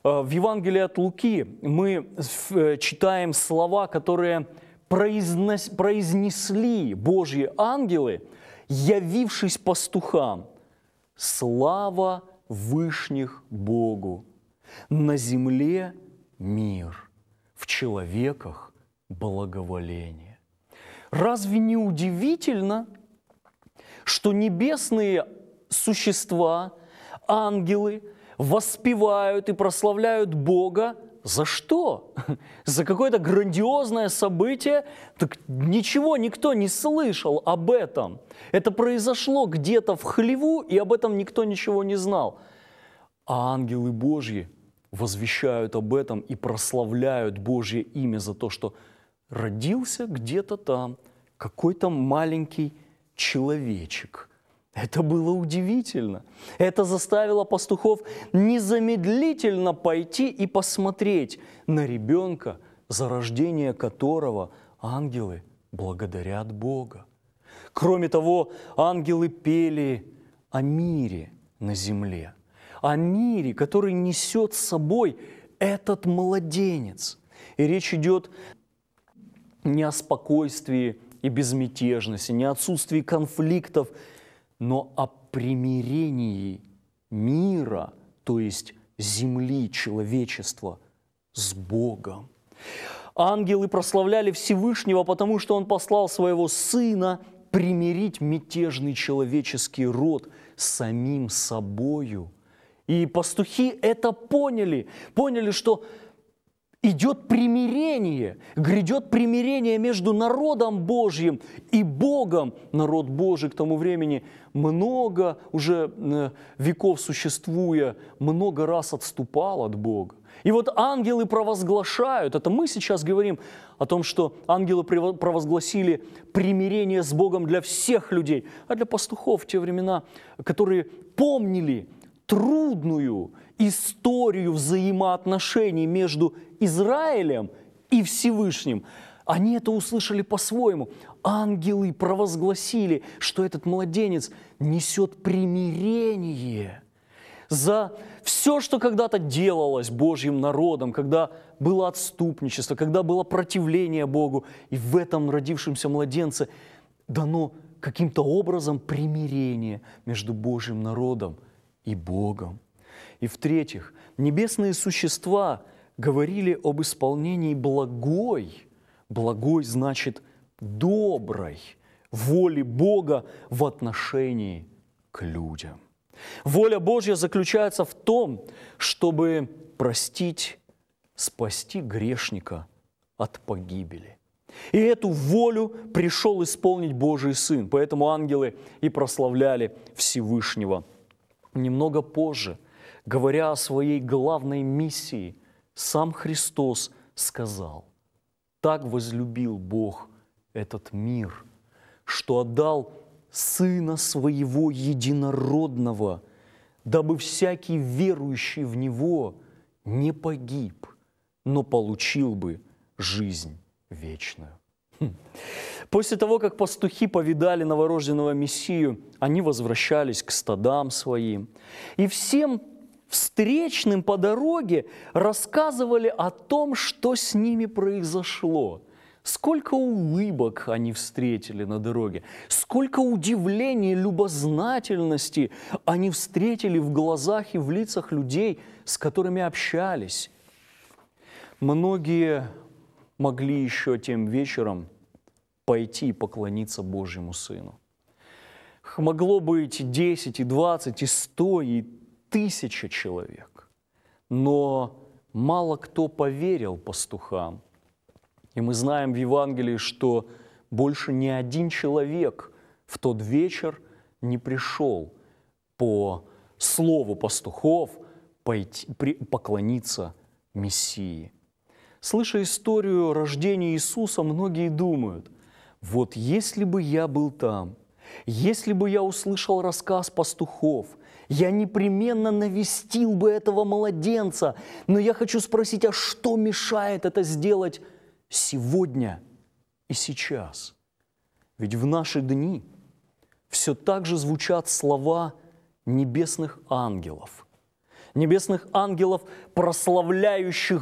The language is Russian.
В Евангелии от Луки мы читаем слова, которые произнесли Божьи ангелы, явившись пастухам. «Слава вышних Богу, на земле мир, в человеках благоволение». Разве не удивительно, что небесные существа, ангелы, воспевают и прославляют Бога? За что? За какое-то грандиозное событие? Так ничего никто не слышал об этом. Это произошло где-то в хлеву, и об этом никто ничего не знал. А ангелы Божьи возвещают об этом и прославляют Божье имя за то, что родился где-то там какой-то маленький человечек. Это было удивительно. Это заставило пастухов незамедлительно пойти и посмотреть на ребенка, за рождение которого ангелы благодарят Бога. Кроме того, ангелы пели о мире на земле, о мире, который несет с собой этот младенец. И речь идет не о спокойствии и безмятежности, не о отсутствии конфликтов, но о примирении мира, то есть земли, человечества, с Богом. Ангелы прославляли Всевышнего, потому что Он послал Своего Сына примирить мятежный человеческий род с самим собою. И пастухи это поняли, что идет примирение, грядет примирение между народом Божьим и Богом. Народ Божий к тому времени много уже веков существуя, много раз отступал от Бога. И вот ангелы провозглашают, это мы сейчас говорим о том, что ангелы провозгласили примирение с Богом для всех людей, а для пастухов в те времена, которые помнили трудную историю взаимоотношений между Израилем и Всевышним, они это услышали по-своему. Ангелы провозгласили, что этот младенец несет примирение за все, что когда-то делалось Божьим народом, когда было отступничество, когда было противление Богу, и в этом родившемся младенце дано каким-то образом примирение между Божьим народом и Богом. И в-третьих, небесные существа говорили об исполнении благой значит доброй воли Бога в отношении к людям. Воля Божья заключается в том, чтобы простить, спасти грешника от погибели. И эту волю пришел исполнить Божий Сын, поэтому ангелы и прославляли Всевышнего. Немного позже, говоря о своей главной миссии, сам Христос сказал: «Так возлюбил Бог этот мир, что отдал Сына Своего Единородного, дабы всякий верующий в Него не погиб, но получил бы жизнь вечную». После того, как пастухи повидали новорожденного Мессию, они возвращались к стадам своим. И всем встречным по дороге рассказывали о том, что с ними произошло. Сколько улыбок они встретили на дороге, сколько удивления, любознательности они встретили в глазах и в лицах людей, с которыми общались. Многие могли еще тем вечером пойти и поклониться Божьему Сыну. Могло быть и 10, и 20, и 100, и 1000 человек. Но мало кто поверил пастухам. И мы знаем в Евангелии, что больше ни один человек в тот вечер не пришел по слову пастухов поклониться Мессии. Слыша историю рождения Иисуса, многие думают: вот если бы я был там, если бы я услышал рассказ пастухов, я непременно навестил бы этого младенца. Но я хочу спросить, а что мешает это сделать сегодня и сейчас? Ведь в наши дни все так же звучат слова небесных ангелов. небесных ангелов, прославляющих